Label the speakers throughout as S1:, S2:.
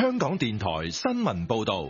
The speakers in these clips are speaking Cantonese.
S1: 香港電台新聞報道。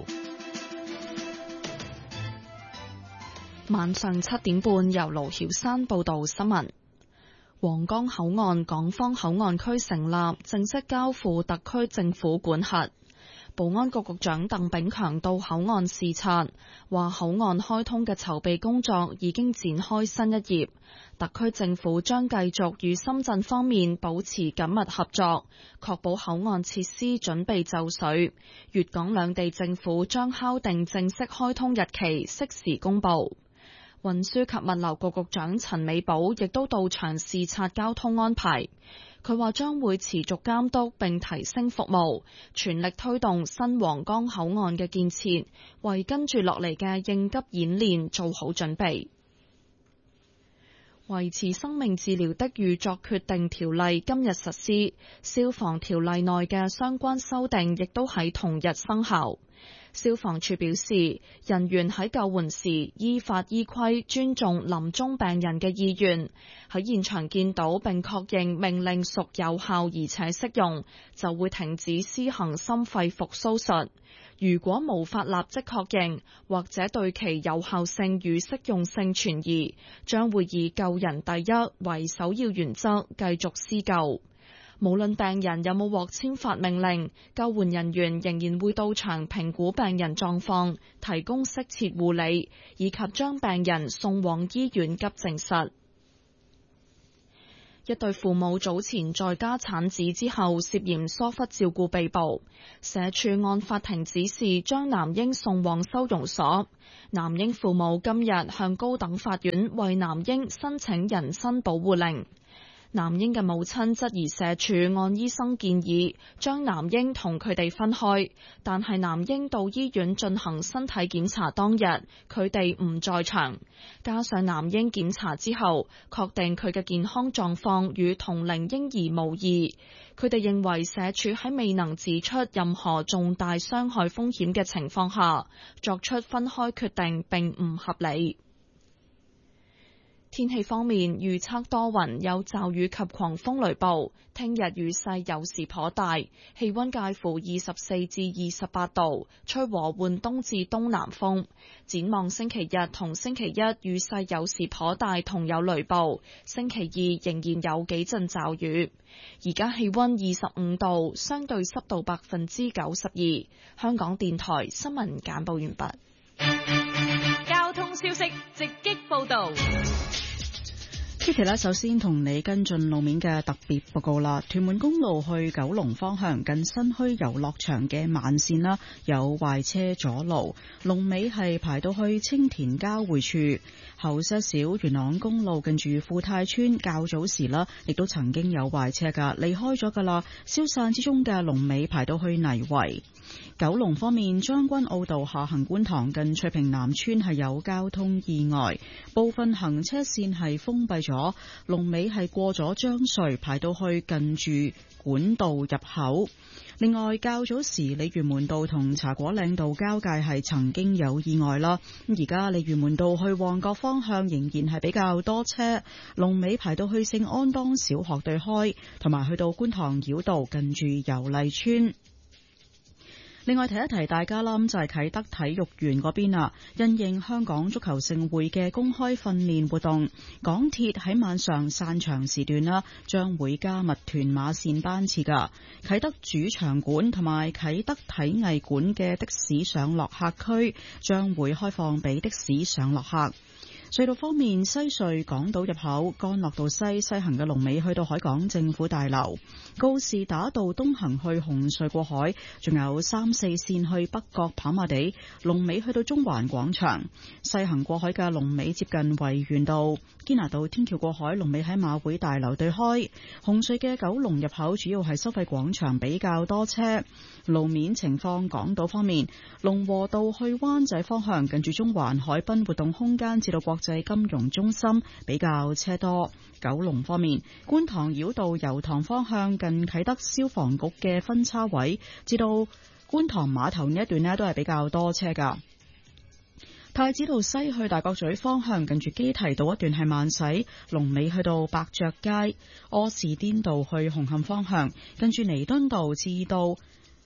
S2: 晚上7點半，由盧曉山報道新聞。皇崗口岸港方口岸區成立，正式交付特區政府管轄。保安局局長鄧炳強到口岸視察，話口岸開通嘅籌備工作已經展開新一頁。特區政府將繼續與深圳方面保持緊密合作，確保口岸設施準備就緒。粵港兩地政府將敲定正式開通日期，適時公佈。運輸及物流局局長陳美寶亦都到場視察交通安排。佢話將會持續監督並提升服務，全力推動新皇崗口岸嘅建設，為跟住落嚟嘅應急演練做好準備。維持生命治療的預作決定條例今日實施，消防條例內嘅相關修訂亦都喺同日生效。消防處表示，人員喺救援時依法依規尊重臨終病人嘅意願，喺現場見到並確認命令屬有效而且適用，就會停止施行心肺復甦術。如果無法立即確認，或者對其有效性與適用性存疑，將會以救人第一為首要原則繼續施救。無論病人有冇獲簽發命令，救援人員仍然會到場評估病人狀況，提供適切護理，以及將病人送往醫院急症室。一對父母早前在家產子之後涉嫌疏忽照顧被捕，社署按法庭指示將男嬰送往收容所。男嬰父母今日向高等法院為男嬰申請人身保護令。男嬰嘅母親質疑社署按醫生建議將男嬰同佢哋分開，但係男嬰到醫院進行身體檢查當日，佢哋唔在場，加上男嬰檢查之後確定佢嘅健康狀況與同齡嬰兒無異，佢哋認為社署喺未能指出任何重大傷害風險嘅情況下作出分開決定並唔合理。天氣方面，預測多雲，有驟雨及狂風雷暴。聽日雨勢有時頗大，氣溫介乎24至28度，吹和緩東至東南風。展望星期日同星期一，雨勢有時頗大，同有雷暴。星期二仍然有幾陣驟雨。而家氣溫25度，相對濕度92%。香港電台新聞簡報完畢。
S3: 交通消息直擊報道。
S4: Kitty 咧，首先同你跟進路面嘅特別報告啦。屯門公路去九龍方向近新墟遊樂場嘅慢線啦，有壞車阻路，龍尾係排到去青田交匯處。後些少元朗公路近住富泰村較早時啦，亦都曾經有壞車噶，離開咗噶啦。消散之中嘅龍尾排到去泥圍。九龍方面，將軍澳道下行觀塘近翠屏南村係有交通意外，部分行車線係封閉咗，龍尾係過咗將隧排到去近住管道入口。另外，較早時鯉魚門道同茶果嶺道交界係曾經有意外啦，而家鯉魚門道去旺角方向仍然係比較多車，龍尾排到去聖安當小學對開，同埋去到觀塘繞道近住油麗邨。另外提一提大家啦，就係啟德體育園嗰邊啊，因應香港足球盛會嘅公開訓練活動，港鐵喺晚上散場時段啦，將會加密屯馬線班次噶。啟德主場館同埋啟德體藝館嘅的士上落客區將會開放俾的士上落客。隧道方面，西隧港島入口干諾道西行嘅龍尾去到海港政府大樓，告士打道東行去紅隧過海，仲有3、4線去北角跑馬地，龍尾去到中環廣場。西行過海嘅龍尾接近維園道，堅拿道天橋過海龍尾喺馬會大樓對開。紅隧嘅九龍入口主要係收費廣場比較多車。路面情況，港島方面，龍和道去灣仔方向近住中環海濱活動空間至到國際金融中心比較車多。九龍方面，觀塘繞道油塘方向近啟德消防局嘅分叉位至到觀塘碼頭呢一段呢都係比較多車噶。太子道西去大角咀方向近住基堤道一段係慢駛，龍尾去到百爵街。柯士甸道去紅磡方向近住彌敦道至到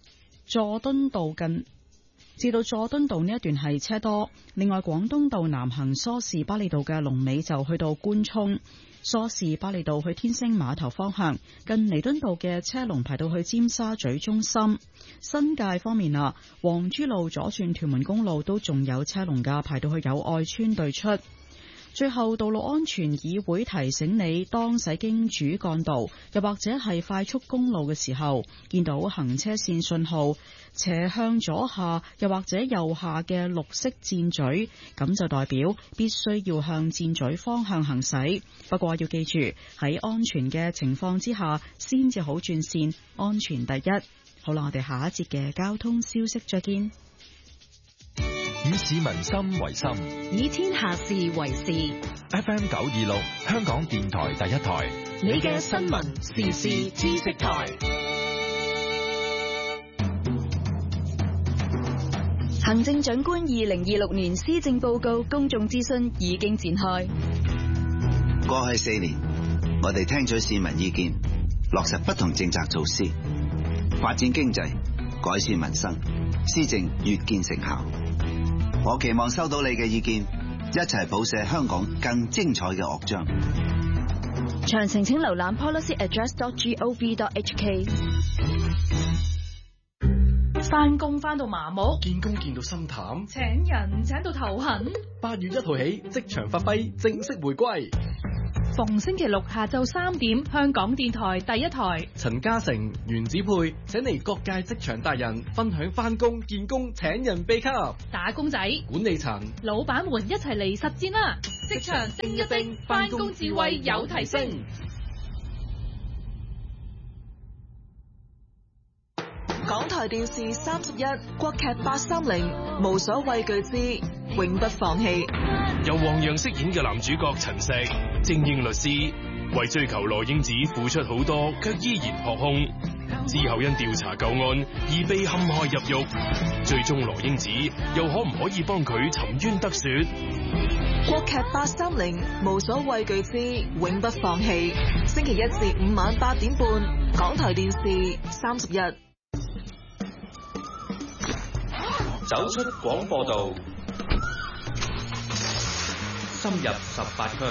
S4: 佐敦道至到佐敦道呢一段係車多。另外，廣東道南行梳士巴利道嘅龍尾就去到官涌。梳士巴利道去天星碼頭方向，近彌敦道嘅車龍排到去尖沙咀中心。新界方面啊，黃珠路左轉屯門公路都仲有車龍㗎，排到去友愛邨對出。最後，道路安全議會提醒你，當駛經主幹道又或者係快速公路嘅時候，見到行車線信號斜向左下又或者右下嘅綠色箭嘴，咁就代表必須要向箭嘴方向行駛。不過要記住，喺安全嘅情況之下先至好轉線，安全第一。好啦，我哋下一節嘅交通消息再見。
S1: 以市民心為心，
S3: 以天下事為事。
S1: FM 926，香港電台第一台，
S3: 你嘅新聞時事知識台。行政長官2026年施政報告公眾諮詢已經展開。
S5: 過去4年，我哋聽取市民意見，落實不同政策措施，發展經濟，改善民生，施政越見成效。我期望收到你嘅意見，一齊譜寫香港更精彩嘅樂章。
S3: 詳情請瀏覽 policyaddress.gov.hk。
S6: 翻工翻到麻木，
S7: 見工見到心淡，
S6: 請人請到頭痕。
S7: 8月1號起，職場發揮正式回歸。
S6: 逢星期六下晝3點，香港電台第一台，
S7: 陳嘉誠、袁子佩請嚟各界職場達人分享翻工、見工、請人秘笈。
S6: 打工仔、
S7: 管理層、
S6: 老闆們一齊嚟實戰啦！職場精一精，翻工智慧有提升。
S8: 港台電視31國劇830，無所畏懼之永不放棄。
S9: 由黃洋飾演嘅男主角陳石，精英律師，為追求羅英子付出好多，卻依然學空。之後因調查舊案而被陷害入獄，最終羅英子又可唔可以幫佢沉冤得雪？
S8: 國劇830，無所畏懼之永不放棄。星期1至5晚8點半，港台電視31。
S10: 走出廣播道，深入18區，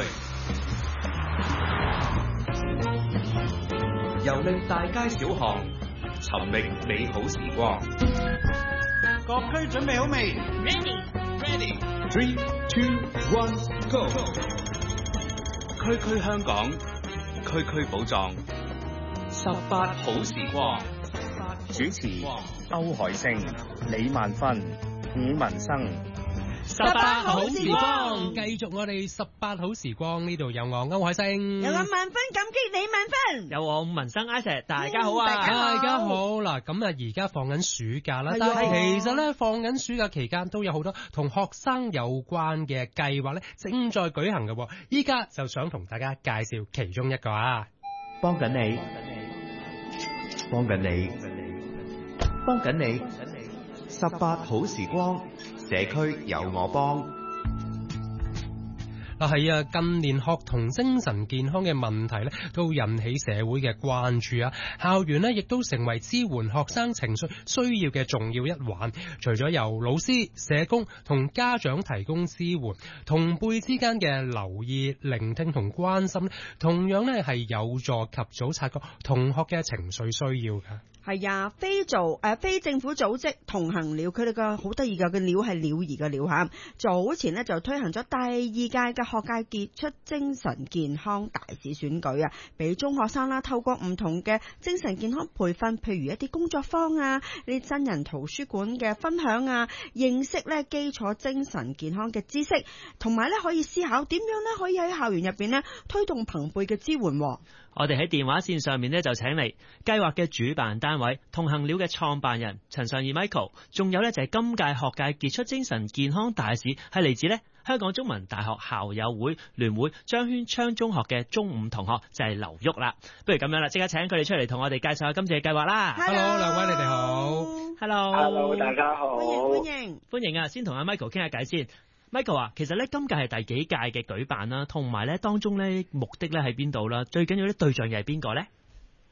S10: 遊歷大街小巷，尋覓美好時光。
S11: 各區準備好未
S3: ？Ready。
S10: 3, 2, 1, go！ 區區香港，區區寶藏，18好時光。
S12: 主持歐海星、李萬芬、伍文生。
S13: 18好時光，繼續我哋18好時光，呢度有我歐海星，
S14: 有我萬分感激李萬芬，
S15: 有我伍文生阿石，大家好啊！
S13: 大家好嗱，咁啊而家放緊暑假啦，但係其實咧放緊暑假期間都有好多同學生有關嘅計劃咧正在舉行嘅，依家就想同大家介紹其中一個啊，
S10: 幫緊你，幫緊你，幫緊你，18好時光。社區有我幫。
S13: 係啊，近年學童精神健康嘅問題咧，都引起社會嘅關注啊。校園咧亦都成為支援學生情緒需要嘅重要一環。除咗由老師、社工同家長提供支援，同輩之間嘅留意、聆聽同關心，同樣咧係有助及早察覺同學嘅情緒需要㗎。
S14: 係啊，非政府組織同行鳥，佢哋個好得意嘅，個鳥係鳥兒嘅鳥嚇。早前呢就推行咗第2屆嘅學界傑出精神健康大使選舉啊，俾中學生啦透過唔同嘅精神健康培訓，譬如一啲工作坊啊、呢啲真人圖書館嘅分享啊，認識咧基礎精神健康嘅知識，同埋咧可以思考點樣咧可以喺校園入邊咧推動朋輩嘅支援。
S15: 我哋喺電話線上面咧就請嚟計劃嘅主辦單位同行鳥嘅創辦人陳尚義 Michael， 仲有咧就係今屆學界傑出精神健康大使係嚟自咧香港中文大學校友會聯會張圈昌中學嘅中五同學就係劉旭啦。不如咁樣啦，即刻請佢哋出嚟同我哋介紹下今次嘅計劃啦。
S13: Hello， 兩位你哋好。
S15: Hello，
S11: 大家好。
S15: 歡迎啊！先同阿 Michael 傾下偈先。Michael 啊，其實咧今屆係第幾屆嘅舉辦啦，同埋咧當中咧目的咧喺邊度啦？最緊要啲對象又係邊個咧？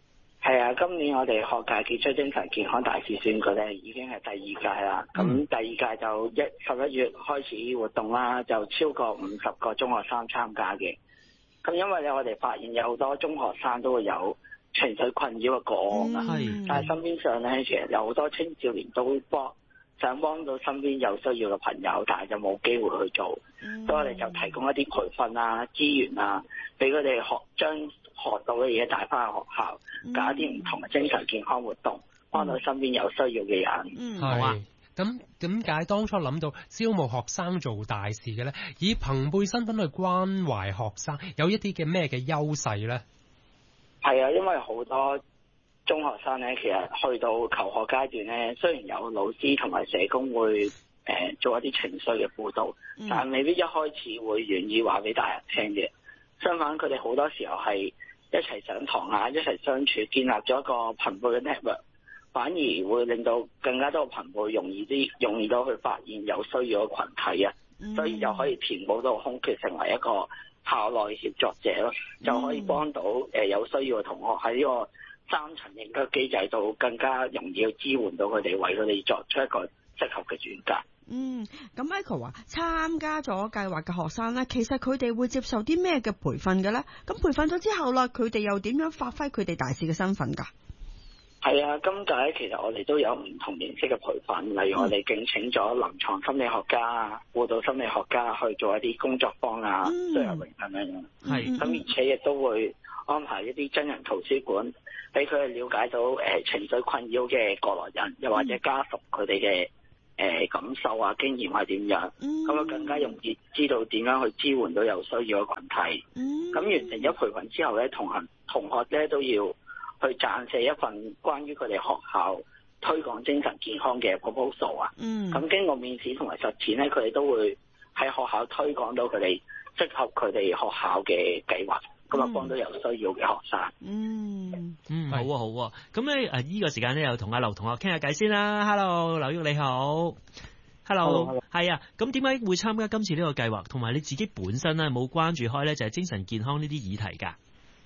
S16: 係啊，今年我哋學界傑出精神健康大使選舉咧，已經係第2屆啦。咁第2屆就11月開始活動啦，就超過50個中學生參加嘅。咁因為咧，我哋發現有好多中學生都會有情緒困擾嘅個案啊。但係身邊上咧，其實有好多青少年都想幫到身邊有需要嘅朋友，但係就冇機會去做。所以我哋就提供一啲培訓啊、資源啊，俾佢哋將學到嘅嘢帶翻去學校，搞一啲唔同嘅精神健康活動，幫到身邊有需要嘅人。
S13: 好啊。咁點解當初諗到招募學生做大使嘅咧？以朋輩身份去關懷學生，有一啲嘅咩嘅優勢咧？
S16: 係啊，因為好多中學生咧，其實去到求學階段咧，雖然有老師同埋社工會做一啲情緒嘅輔導，但係未必一開始會願意話俾大人聽嘅。相反，佢哋好多時候係一齊上堂啊，一齊相處，建立咗一個朋輩嘅 network， 反而會令到更加多嘅朋輩容易到去發現有需要嘅群體啊，所以就可以填補到空缺，成為一個校內協作者咯，就可以幫到有需要嘅同學喺呢個3層應急機制度更加容易去支援到佢哋，為佢哋作出一個適合嘅轉介。
S14: 咁 Michael 話參加咗計劃嘅學生咧，其實佢哋會接受啲咩嘅培訓嘅咧？咁培訓咗之後啦，佢哋又點樣發揮佢哋大使嘅身份㗎？
S16: 係啊，今屆其實我哋都有唔同形式嘅培訓，例如我哋敬請咗臨床心理學家啊、輔導心理學家去做一啲工作坊啊、sharing 咁樣。咁而且亦都會安排一啲真人圖書館，俾佢哋了解到情緒困擾嘅過來人，又或者家屬佢哋嘅感受啊、經驗係點樣，咁啊更加容易知道點樣去支援到有需要嘅群體。咁完成咗培訓之後咧，同學咧都要去撰寫一份關於佢哋學校推廣精神健康嘅 proposal 啊。咁經過面試同埋實踐咧，佢哋都會喺學校推廣到佢哋適合佢哋學校嘅計劃，咁啊幫到有需要嘅學生。
S15: 好啊好啊。咁咧呢個時間咧又同阿劉同學傾下偈先啦。Hello， 劉煜你好。Hello， 係啊。咁點解會參加今次呢個計劃？同埋你自己本身咧冇關注開咧就係精神健康呢啲議題㗎？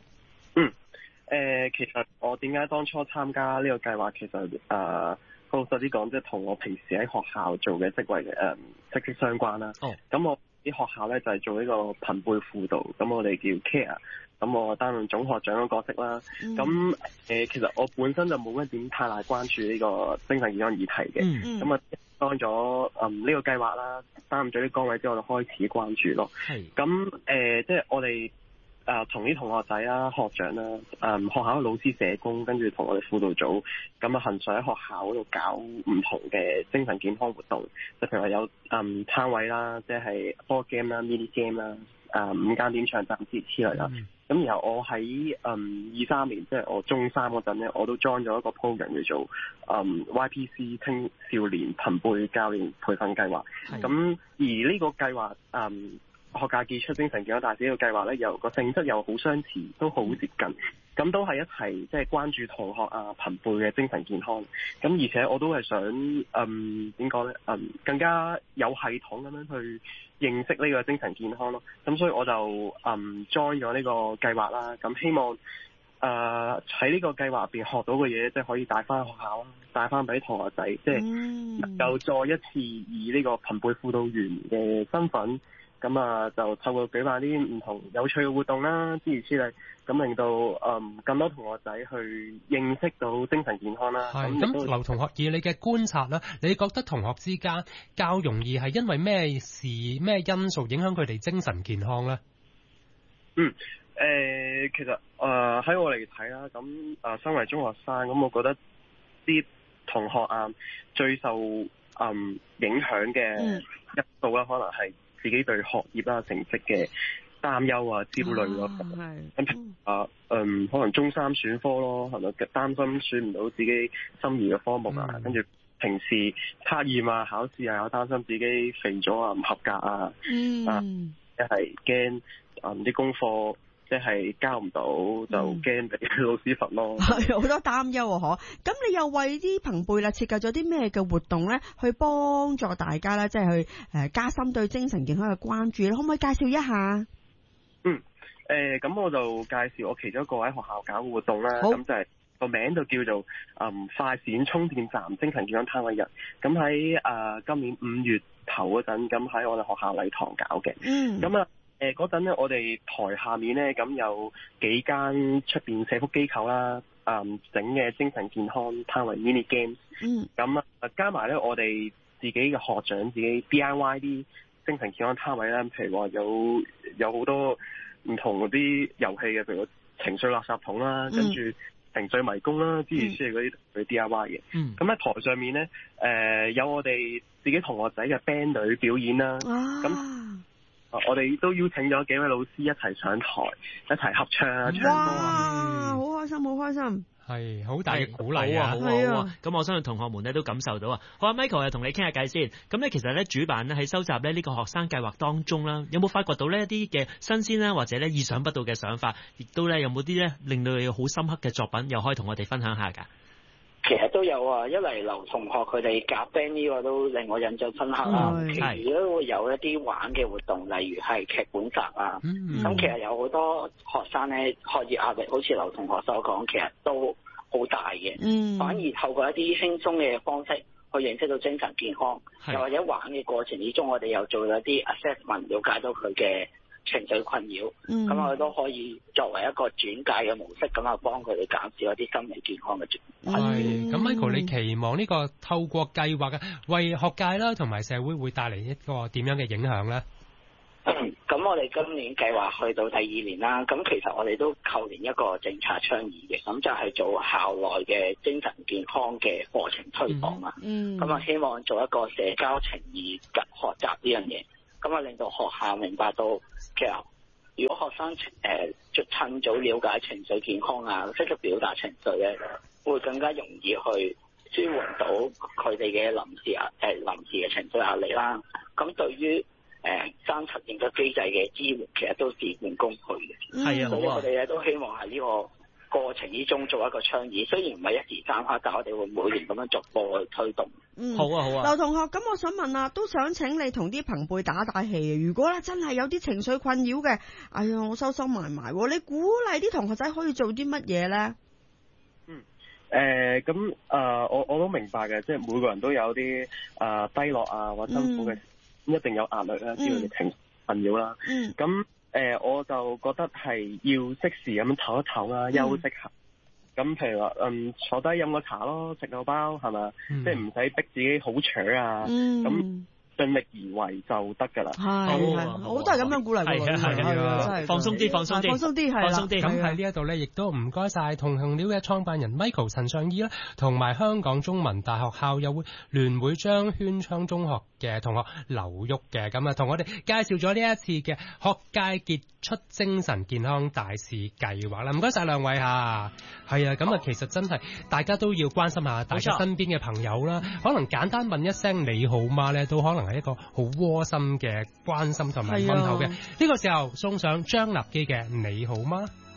S17: 其實我點解當初參加呢個計劃，其實老實啲講，即係同我平時喺學校做嘅職位息息相關啦。咁我啲學校咧就係做呢個朋輩輔導，咁我哋叫 care， 咁我擔任總學長嘅角色啦。咁其實我本身就冇乜點太大關注呢個精神健康議題嘅。咁啊當咗呢個計劃啦，擔任咗啲崗位之後，就開始關注咯。咁即係我哋同啲同學仔啦、學長啦、學校嘅老師、社工，跟住同我哋輔導組，咁啊行上喺學校嗰度搞唔同嘅精神健康活動，就譬如話有攤位啦，即係 board game 啦、mini game 啦、午間點唱站之類啦。咁然後我喺23年，即係我中三嗰陣咧，我都 join 咗一個 program 叫做YPC 青少年朋輩教練培訓計劃。咁而呢個計劃學界傑出精神健康大使呢個計劃咧，又個性質又好相似，都好接近，咁都係一齊即係關注同學啊、朋輩嘅精神健康。咁而且我都係想點講咧？更加有系統咁樣去認識呢個精神健康咯。咁所以我就join 咗呢個計劃啦。咁希望喺呢個計劃入邊學到嘅嘢，即係可以帶翻學校，帶翻俾同學仔，即係能夠再一次以呢個朋輩輔導員嘅身份。咁啊，就透過舉辦啲唔同有趣嘅活動啦，諸如此類，咁令到更多同學仔去認識到精神健康啦。
S13: 咁劉同學，以你嘅觀察啦，你覺得同學之間較容易係因為咩事、咩因素影響佢哋精神健康咧？
S17: 其實喺我嚟睇啦，咁身為中學生，咁我覺得啲同學最受影響嘅因素啦，可能係自己對學業啦、成績嘅擔憂啊、焦慮咯。咁可能中三選科咯，係咪擔心選唔到自己心儀嘅科目啊？跟住平時測驗啊、考試啊，有擔心自己肥咗啊、唔合格啊，一係驚啲功課即係交唔到，就驚俾老師罰咯。
S14: 係好多擔憂啊！咁你又為啲朋輩啦設計咗啲咩嘅活動咧，去幫助大家咧，即係去加深對精神健康嘅關注咧？可唔可以介紹一下？
S17: 咁我就介紹我其中一個喺學校搞嘅活動啦。咁就係個名就叫做快閃充電站精神健康攤位日。咁喺今年5月頭嗰陣，咁喺我哋學校禮堂搞嘅。咁嗰陣咧，我哋台下面咧，咁有幾間出邊社福機構啦，整嘅精神健康攤位 mini games。咁加埋咧，我哋自己嘅學長自己 DIY 啲精神健康攤位咧，譬如話有好多唔同嗰啲遊戲嘅，譬如情緒垃圾桶啦，跟住情緒迷宮啦，諸如此類嗰啲 DIY 嘅。咁喺台上面咧，有我哋自己同學仔嘅 band 隊表演啦。咁我哋都邀請咗幾位老師一齊上台，一齊合唱啊，唱歌啊。
S14: 好開心，好開心。
S13: 係好大嘅鼓勵啊！
S15: 好啊！咁我相信同學們咧都感受到啊。好啊 ，Michael 又同你傾下偈先。咁咧其實咧主辦咧喺收集咧呢個學生計劃當中啦，有冇發掘到呢一啲嘅新鮮啦，或者咧意想不到嘅想法，亦都咧有冇啲咧令到你好深刻嘅作品，又可以同我哋分享下㗎？
S16: 其實都有啊，一嚟劉同學佢哋夾 band 呢個都令我印象深刻啦。其餘都會有一啲玩嘅活動，例如係劇本集啊。咁其實有好多學生咧學業壓力，好似劉同學所講，其實都好大嘅。反而透過一啲輕鬆嘅方式去認識到精神健康，又或者玩嘅過程之中，我哋又做咗啲 assessment， 了解到佢嘅情緒困擾，咁我哋都可以作為一個轉介嘅模式，咁啊幫佢哋減少一啲心理健康嘅狀況。
S13: 係，咁 Michael 你期望呢個透過計劃嘅為學界啦同埋社會會帶嚟一個點樣嘅影響咧？
S16: 咁我哋今年計劃去到第2年啦，咁其實我哋都扣連一個政策倡議嘅，咁就係做校內嘅精神健康嘅課程推廣啊。咁啊希望做一個社交情義嘅學習呢樣嘢，咁啊令到學校明白到，其實如果學生趁早了解情緒健康啊，識得表達情緒咧，會更加容易去舒緩到佢哋嘅臨時嘅情緒壓力啦。咁對於監察應急機制嘅支援，其實都事半功倍嘅。係啊，所以我哋咧都希望喺呢個過程之中做一個倡議，雖然唔係一時三刻，但我哋會每年咁樣逐步去推動。
S14: 好啊。劉同學，咁我想問啊，都想請你同啲朋輩打氣。如果咧真係有啲情緒困擾嘅，哎呀，我收埋，你鼓勵啲同學仔可以做啲乜嘢咧？
S17: 我都明白嘅，即係每個人都有啲低落啊或辛苦嘅。一定有壓力啦，之類嘅情緒困擾啦。咁我就覺得係要適時咁唞一唞啦，休息下。咁譬如話，坐低飲個茶咯，食個包係咪？即係唔使逼自己好扯啊。咁盡力而為就得㗎啦。
S14: 係，我都係咁樣鼓勵佢。係，
S15: 放鬆啲，放鬆啲。
S13: 咁喺呢一度咧，亦都唔該晒同行鳥嘅創辦人 Michael 陳尚義啦，同埋香港中文大學校友會聯會張禤昌中學嘅同學劉旭嘅，咁啊同我哋介紹咗呢一次嘅學界傑出精神健康大使計劃啦。唔該晒兩位嚇。係啊，咁啊其實真係大家都要關心下大家身邊嘅朋友啦，可能簡單問一聲你好嗎咧，都可能係一個好窩心嘅關心同埋問候嘅。呢個時候送上張立基嘅你好嗎。